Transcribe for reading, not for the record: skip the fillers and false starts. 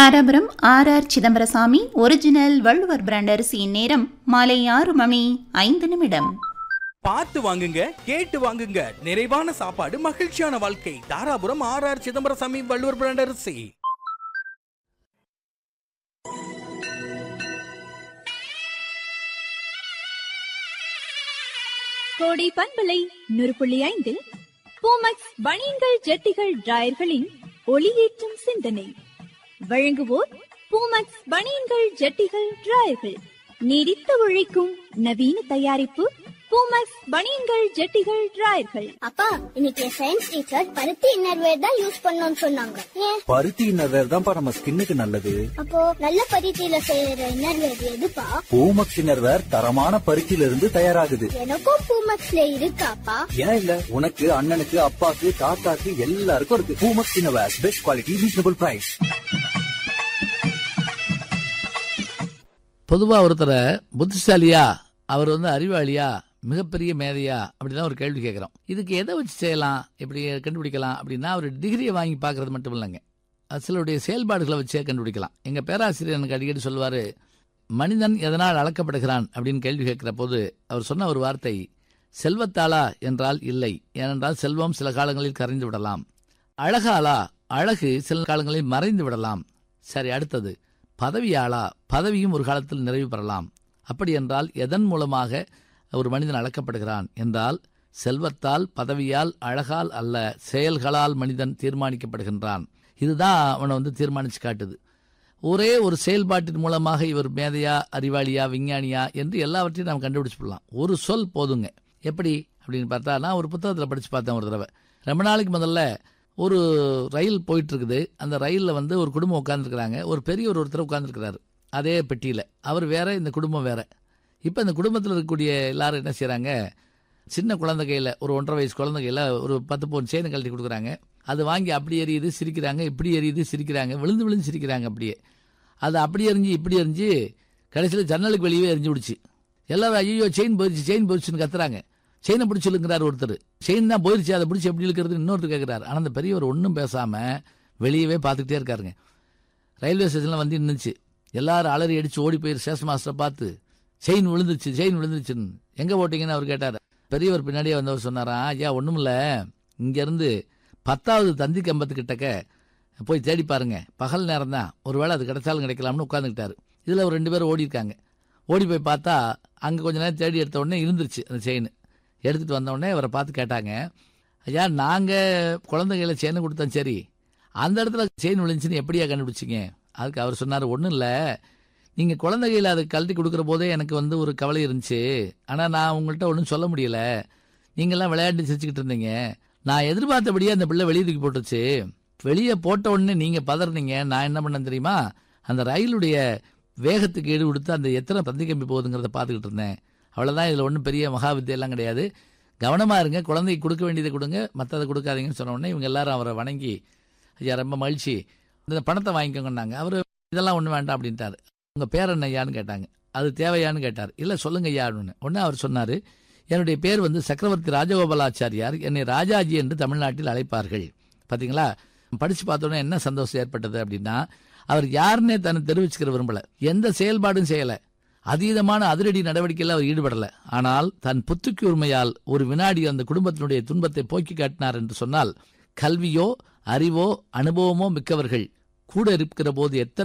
Dharapuram R Chidambarasamy original Valluvar brand அரிசியின் நேரம் மாலை 6:05. பார்த்து வாங்குங்க, கேட்டு வாங்குங்க. நிறைவான சாப்பாடு, மகிழ்ச்சியான வாழ்க்கை. தாராபுரம் ஆர் சிதம்பரசாமி வள்ளுவர் பிராண்ட் அரிசி. கோடை பண்பலை 100.5 பூமக்ஸ் பனியன்கள் ஜட்டிகள் டிராயர்களின் ஒளியேற்றும் சிந்தனை வழங்குவோர் பூமக்ஸ் பனியன்கள் ஜட்டிகள் டிராயர்கள். நீடித்து உழைக்கும் நவீன தயாரிப்பு பூமக்ஸ் பனியன்கள் ஜட்டிகள் டிராயர்கள். அப்பா, இன்னைக்கு சயின்ஸ் டீச்சர் பருத்தி இன்னர்வேர் தான் யூஸ் பண்ணணும்னு சொன்னாங்க. ஏன்? பருத்தி இன்னர்வேர் தான்ப்பா நம்ம ஸ்கின்னுக்கு நல்லது. அப்போ நல்ல பருத்தியில செய்யற இன்னர்வேர் எதுப்பா? பூமக்ஸ் இன்னர்வேர் தரமான பருத்தியில இருந்து தயாராகுது. எனக்கும் பூமக்ஸ்ல இருக்காப்பா. ஏன் இல்ல, உனக்கு, அண்ணனுக்கு, அப்பாக்கு, தாத்தாக்கு எல்லாருக்கும் இருக்கு. Poomex innerwear, best quality, reasonable price. பொதுவா ஒருத்தரை புத்திசாலியா, அவர் அறிவாளியா, மிகப்பெரிய மேதையா அப்படிதான் ஒரு கேள்வி கேட்குறோம். இதுக்கு எதை வச்சு செய்யலாம், எப்படி கண்டுபிடிக்கலாம் அப்படின்னா, அவர் டிகிரியை வாங்கி பார்க்கறது மட்டும் இல்லைங்க, சிலருடைய செயல்பாடுகளை வச்சே கண்டுபிடிக்கலாம். எங்கள் பேராசிரியர் எனக்கு அடிக்கடி சொல்வார், மனிதன் எதனால் அளக்கப்படுகிறான் அப்படின்னு கேள்வி கேட்குற போது அவர் சொன்ன ஒரு வார்த்தை, செல்வத்தாளா என்றால் இல்லை, ஏனென்றால் செல்வம் சில காலங்களில் கரைந்து விடலாம். அழகாளா, அழகு சில காலங்களில் மறைந்து விடலாம். சரி, அடுத்தது பதவியாளா, பதவியும் ஒரு காலத்தில் நிறைவு பெறலாம். அப்படி என்றால் எதன் மூலமாக ஒரு மனிதன் அளக்கப்படுகிறான் என்றால், செல்வத்தால், பதவியால், அழகால் அல்ல, செயல்களால் மனிதன் தீர்மானிக்கப்படுகின்றான். இதுதான் அவனை தீர்மானிச்சு காட்டுது. ஒரே ஒரு செயல்பாட்டின் மூலமாக இவர் மேதையா, அறிவாளியா, விஞ்ஞானியா என்று எல்லாவற்றையும் நாம் கண்டுபிடிச்சு போடலாம். ஒரு சொல் போதுங்க. எப்படி அப்படின்னு பார்த்தா, நான் ஒரு புத்தகத்தில் படித்து பார்த்தேன் ஒரு தடவை. ரொம்ப நாளைக்கு முதல்ல ஒரு ரயில் போயிட்டு இருக்குது. அந்த ரயிலில் ஒரு குடும்பம் உட்காந்துருக்குறாங்க. ஒரு பெரியவர் ஒருத்தர் உட்காந்துருக்கிறாரு அதே பெட்டியில். அவர் வேற, இந்த குடும்பம் வேற. இப்போ இந்த குடும்பத்தில் இருக்கக்கூடிய எல்லாரும் என்ன செய்கிறாங்க, சின்ன குழந்தை கையில், ஒரு 1.5 வயசு குழந்தை கையில் ஒரு 10 பவுன் செயினை கழட்டி கொடுக்குறாங்க. அது வாங்கி அப்படி எரியுது, சிரிக்கிறாங்க, இப்படி எரியுது, சிரிக்கிறாங்க, விழுந்து விழுந்து சிரிக்கிறாங்க. அப்படியே அது அப்படி எரிஞ்சு இப்படி எரிஞ்சு கடைசியில் ஜன்னலுக்கு வெளியே எரிஞ்சு விடுச்சு. எல்லாரும் ஐயோ செயின் போயிடுச்சு, செயின் போயிடுச்சுன்னு கத்துறாங்க. செயினை பிடிச்சி இழுக்கிறார் ஒருத்தர். செயின் தான் போயிடுச்சு, அதை பிடிச்சி எப்படி இழுக்கிறது இன்னொருத்தர் கேட்குறாரு. ஆனால் அந்த பெரியவர் ஒன்றும் பேசாமல் வெளியவே பார்த்துக்கிட்டே இருக்காருங்க. ரயில்வே ஸ்டேஷனில் நின்றுச்சு. எல்லாரும் அலறி அடித்து ஓடி போய் ஸ்டேஷன் மாஸ்டரை பார்த்து, செயின் விழுந்துச்சு, செயின் விழுந்துச்சுன்னு. எங்கே போட்டிங்கன்னு அவர் கேட்டார். பெரியவர் பின்னாடியே வந்தவர் சொன்னாராம், ஐயா ஒன்றும் இல்லை, இங்கேருந்து 10வது தந்தி கம்பத்துக்கிட்டக்க போய் தேடி பாருங்க, பகல் நேரம் தான், ஒரு வேளை அது கிடைச்சாலும் கிடைக்கலாம்னு உட்காந்துக்கிட்டாரு. இதில் ஒரு 2 பேர் ஓடி இருக்காங்க. ஓடி போய் பார்த்தா அங்கே கொஞ்ச நேரம் தேடி எடுத்த உடனே இருந்துருச்சு அந்த செயின். எடுத்துகிட்டு வந்தோடனே அவரை பார்த்து கேட்டாங்க, ஐயா நாங்கள் குழந்தைகளை செயினை கொடுத்தோம், சரி அந்த இடத்துல செயின் விழுந்துச்சுன்னு எப்படியா கண்டுபிடிச்சிங்க? அதுக்கு அவர் சொன்னார், ஒன்றும் இல்லை, நீங்கள் குழந்தைகளை அதை கழட்டி கொடுக்குற போதே எனக்கு ஒரு கவலை இருந்துச்சு. ஆனால் நான் உங்கள்கிட்ட ஒன்றும் சொல்ல முடியல. நீங்கள்லாம் விளையாட்டு சிரிச்சுக்கிட்டு இருந்தீங்க. நான் எதிர்பார்த்தபடியே அந்த பிள்ளை வெளியே தூக்கி போட்டுச்சு. வெளியே போட்ட உடனே நீங்கள் பதறினீங்க. நான் என்ன பண்ணேன் தெரியுமா, அந்த ரயிலுடைய வேகத்துக்கு ஈடு கொடுத்து அந்த எத்தனை தந்தி கம்பி போகுதுங்கிறத பார்த்துக்கிட்டு இருந்தேன். அவ்வளோதான், இதில் ஒன்றும் பெரிய மகாவித்தியெல்லாம் கிடையாது. கவனமாக இருங்க, குழந்தைக்கு கொடுக்க வேண்டியதை கொடுங்க, மற்றதை கொடுக்காதீங்கன்னு சொன்ன உடனே இவங்க எல்லாரும் அவரை வணங்கி, ஐயா ரொம்ப மகிழ்ச்சி, இந்த பணத்தை வாங்கிக்கோங்கன்னாங்க. அவர் இதெல்லாம் ஒன்றும் வேண்டாம் அப்படின்ட்டார். உங்கள் பேர் என்ன ஐயான்னு கேட்டாங்க. அது தேவையான்னு கேட்டார். இல்லை சொல்லுங்க ஐயா அப்படின்னு. உடனே அவர் சொன்னார், என்னுடைய பேர் சக்கரவர்த்தி ராஜகோபாலாச்சாரியார், என்னை ராஜாஜி என்று தமிழ்நாட்டில் அழைப்பார்கள். பார்த்தீங்களா, படித்து பார்த்தோன்னே என்ன சந்தோஷம் ஏற்பட்டது அப்படின்னா, அவர் யாருன்னே தன்னை தெரிவிச்சுக்கிற விரும்பலை, எந்த செயல்பாடும் செய்யலை, அதீதமான அதிரடி நடவடிக்கையில் அவர் ஈடுபடலை. ஆனால் தன் புத்துக்கு உரிமையால் ஒரு வினாடி அந்த குடும்பத்தினுடைய துன்பத்தை போக்கி காட்டினார் என்று சொன்னால், கல்வியோ அறிவோ அனுபவமோ மிக்கவர்கள் கூட இருக்கிற போது எத்தனை